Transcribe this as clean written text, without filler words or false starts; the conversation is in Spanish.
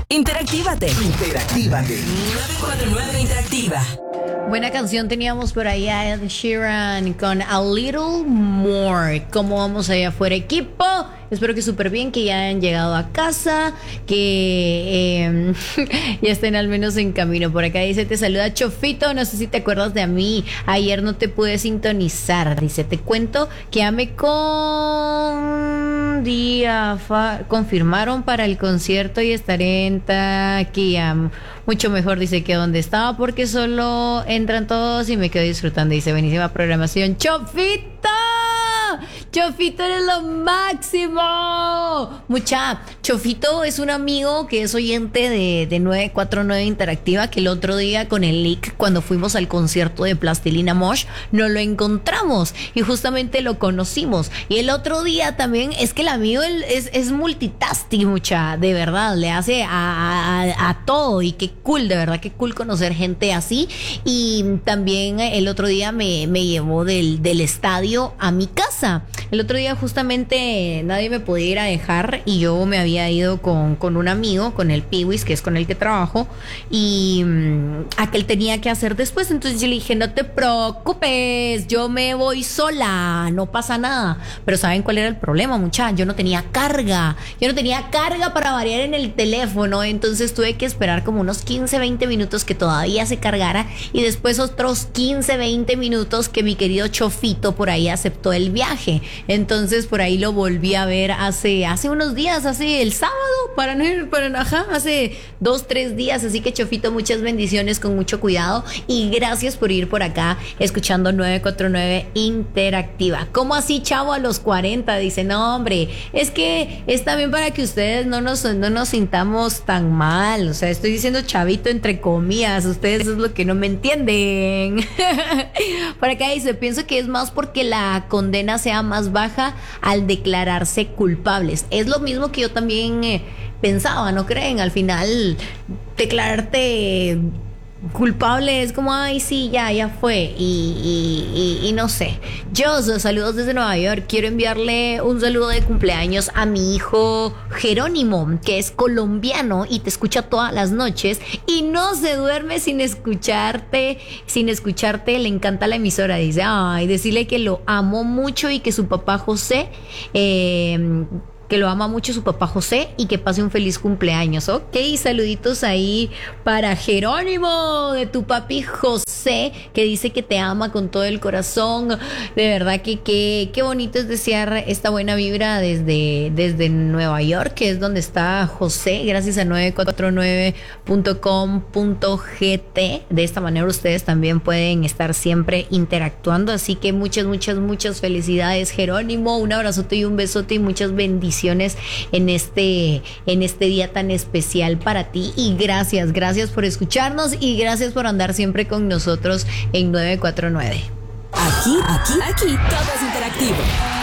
Interactívate. 949 Interactiva. Buena canción teníamos por ahí a Ed Sheeran con A Little More. ¿Cómo vamos allá afuera, equipo? Espero que súper bien, que ya hayan llegado a casa, que ya estén al menos en camino. Por acá dice, te saluda Chofito, no sé si te acuerdas de mí, ayer no te pude sintonizar. Dice, te cuento que ya me confirmaron para el concierto y estaré en taquilla. Mucho mejor, dice, que donde estaba, porque solo entran todos y me quedo disfrutando. Dice, buenísima programación. ¡Chofito! Chofito, eres lo máximo. Mucha, Chofito es un amigo que es oyente de 949 Interactiva, que el otro día con el leak, cuando fuimos al concierto de Plastilina Mosh, nos lo encontramos y justamente lo conocimos. Y el otro día también, es que el amigo es multitasking, mucha, de verdad, le hace a todo. Y qué cool, de verdad, qué cool conocer gente así. Y también el otro día me llevó del estadio a mi casa. El otro día justamente nadie me podía ir a dejar y yo me había ido con un amigo, con el Piwis, que es con el que trabajo, y aquel tenía que hacer después. Entonces yo le dije, no te preocupes, yo me voy sola, no pasa nada. Pero ¿saben cuál era el problema, muchachos? Yo no tenía carga para variar en el teléfono. Entonces tuve que esperar como unos 15-20 minutos que todavía se cargara, y después otros 15-20 minutos que mi querido Chofito por ahí aceptó el viaje. Entonces por ahí lo volví a ver hace unos días, hace el sábado, hace 2-3 días. Así que Chofito, muchas bendiciones, con mucho cuidado, y gracias por ir por acá escuchando 949 Interactiva. ¿Cómo así, chavo, a los 40? Dice, no, hombre, es que es también para que ustedes no nos sintamos tan mal. O sea, estoy diciendo chavito entre comillas, ustedes es lo que no me entienden. Por acá dice, pienso que es más porque la condena sea más baja al declararse culpables. Es lo mismo que yo también pensaba, ¿no creen? Al final, declararte culpable es como, ay, sí, ya fue. Y no sé. Yo, saludos desde Nueva York. Quiero enviarle un saludo de cumpleaños a mi hijo Jerónimo, que es colombiano y te escucha todas las noches y no se duerme sin escucharte. Le encanta la emisora. Dice, ay, decirle que lo amo mucho y que su papá José, que lo ama mucho su papá José, y que pase un feliz cumpleaños. Ok, saluditos ahí para Jerónimo, de tu papi José, que dice que te ama con todo el corazón. De verdad que qué bonito es desear esta buena vibra desde Nueva York, que es donde está José, gracias a 949.com.gt. De esta manera ustedes también pueden estar siempre interactuando. Así que muchas felicidades, Jerónimo. Un abrazote y un besote y muchas bendiciones en este día tan especial para ti, y gracias por escucharnos y gracias por andar siempre con nosotros en 949. Aquí todo es interactivo.